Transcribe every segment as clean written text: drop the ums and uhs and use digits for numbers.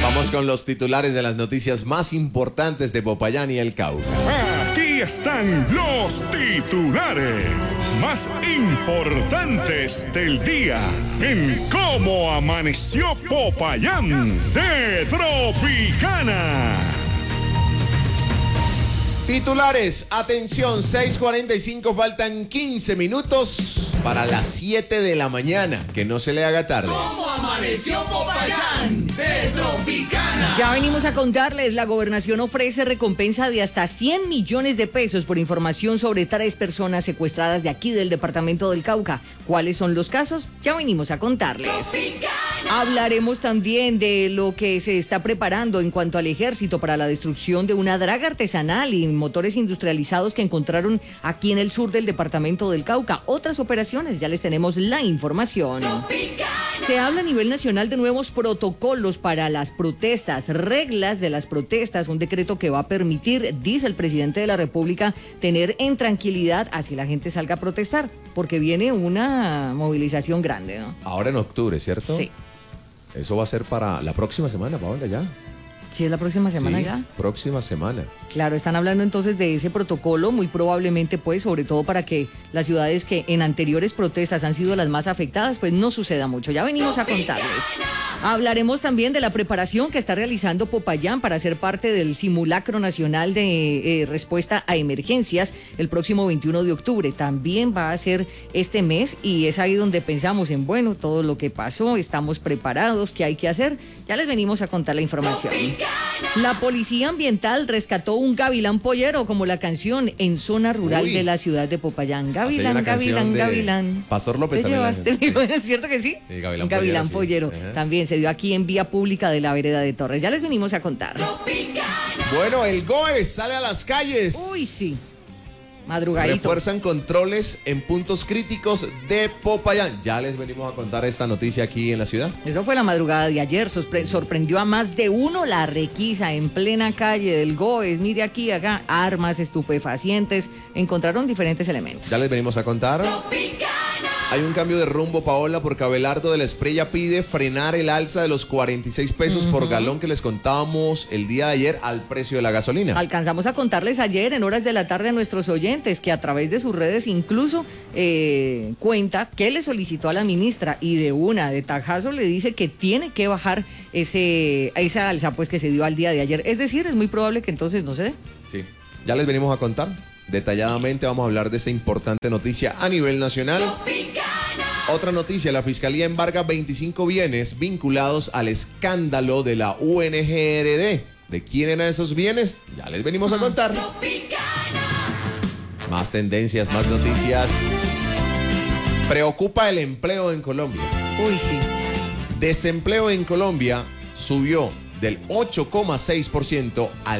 Vamos con los titulares de las noticias más importantes de Popayán y el Cauca. Aquí están los titulares más importantes del día en Cómo Amaneció Popayán de Tropicana. Titulares, atención, 6:45, faltan 15 minutos para las 7 de la mañana. Que no se le haga tarde. ¿Cómo amaneció Popayán de Tropicana? Ya venimos a contarles, la gobernación ofrece recompensa de hasta 100 millones de pesos por información sobre 3 personas secuestradas de aquí del departamento del Cauca. ¿Cuáles son los casos? Ya venimos a contarles. Tropicana. Hablaremos también de lo que se está preparando en cuanto al ejército para la destrucción de una draga artesanal y motores industrializados que encontraron aquí en el sur del departamento del Cauca. Otras operaciones, ya les tenemos la información. Tropicana. Se habla a nivel nacional de nuevos protocolos para las protestas, reglas de las protestas, un decreto que va a permitir, dice el presidente de la República, tener en tranquilidad así la gente salga a protestar, porque viene una movilización grande, ¿no? Ahora en octubre, ¿cierto? Sí. Eso va a ser para la próxima semana, Paola, ya. Sí, es la próxima semana Sí, ya. próxima semana. Claro, están hablando entonces de ese protocolo, muy probablemente pues, sobre todo para que las ciudades que en anteriores protestas han sido las más afectadas, pues no suceda mucho. Ya venimos a contarles. Hablaremos también de la preparación que está realizando Popayán para ser parte del simulacro nacional de respuesta a emergencias el próximo 21 de octubre. También va a ser este mes y es ahí donde pensamos en, bueno, todo lo que pasó, estamos preparados, ¿qué hay que hacer? Ya les venimos a contar la información. La Policía Ambiental rescató un gavilán pollero, como la canción, en zona rural Uy. de la ciudad de Popayán. Así hay Gavilán, una canción gavilán, de gavilán. Pastor López ¿Te también. llevaste? ¿Es cierto que sí? Sí, gavilán un gavilán pollero, pollero. sí. Ajá. También se dio aquí en vía pública de la vereda de Torres. Ya les venimos a contar. Bueno, el GOE sale a las calles. Uy, sí. Madrugadito. Refuerzan controles en puntos críticos de Popayán. Ya les venimos a contar esta noticia aquí en la ciudad. Eso fue la madrugada de ayer. Sorprendió a más de uno la requisa en plena calle del GOES. Mire aquí, acá, armas, estupefacientes. Encontraron diferentes elementos. Ya les venimos a contar. Hay un cambio de rumbo, Paola, porque Abelardo de la Espriella pide frenar el alza de los 46 pesos por galón que les contábamos el día de ayer al precio de la gasolina. Alcanzamos a contarles ayer en horas de la tarde a nuestros oyentes que a través de sus redes incluso cuenta que le solicitó a la ministra y de tajazo le dice que tiene que bajar esa alza pues que se dio al día de ayer. Es decir, es muy probable que entonces no se dé. Sí, ya les venimos a contar. Detalladamente vamos a hablar de esta importante noticia a nivel nacional. Otra noticia, la Fiscalía embarga 25 bienes vinculados al escándalo de la UNGRD. ¿De quién eran esos bienes? Ya les venimos a contar. Más tendencias, más noticias. Preocupa el empleo en Colombia. Uy, sí. Desempleo en Colombia subió del 8,6% al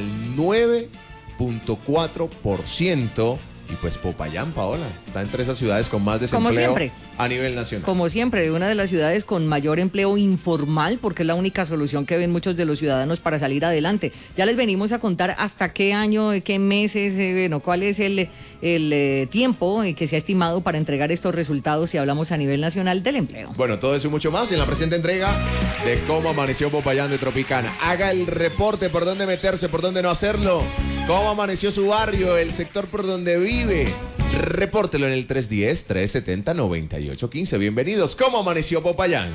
9,4%. Y pues Popayán, Paola, está entre esas ciudades con más desempleo siempre. a nivel nacional. Como siempre, una de las ciudades con mayor empleo informal, porque es la única solución que ven muchos de los ciudadanos para salir adelante. Ya les venimos a contar hasta qué año, qué meses, cuál es el tiempo que se ha estimado para entregar estos resultados si hablamos a nivel nacional del empleo. Bueno, todo eso y mucho más en la presente entrega de Cómo Amaneció Popayán de Tropicana. Haga el reporte por dónde meterse, por dónde no hacerlo. Cómo amaneció su barrio, el sector por donde vive. Repórtelo en el 310-370-9815. Bienvenidos. ¿Cómo amaneció Popayán?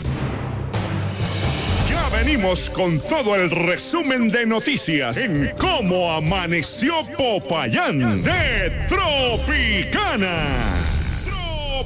Ya venimos con todo el resumen de noticias en Cómo Amaneció Popayán de Tropicana.